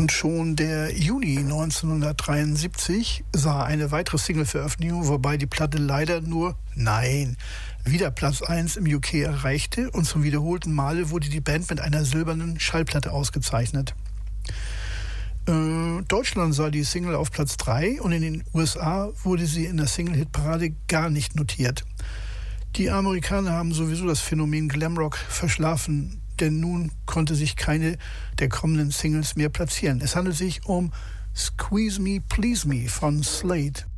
Und schon der Juni 1973 sah eine weitere Single-Veröffentlichung, wobei die Platte leider wieder Platz 1 im UK erreichte und zum wiederholten Male wurde die Band mit einer silbernen Schallplatte ausgezeichnet. Deutschland sah die Single auf Platz 3 und in den USA wurde sie in der Single-Hit-Parade gar nicht notiert. Die Amerikaner haben sowieso das Phänomen Glamrock verschlafen, denn nun konnte sich keine der kommenden Singles mehr platzieren. Es handelt sich um Squeeze Me, Please Me von Slade.